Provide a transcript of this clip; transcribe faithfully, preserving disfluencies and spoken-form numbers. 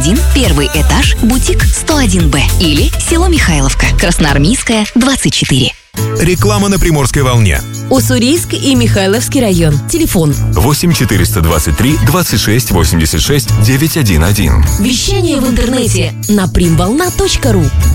один, первый этаж, бутик сто один бэ. Или село Михайловка, Красноармейская, двадцать четыре. Реклама на Приморской волне. Уссурийск и Михайловский район. Телефон восемь четыреста двадцать три двадцать шесть восемьдесят шесть девятьсот одиннадцать. Вещание в интернете на примволна точка ру.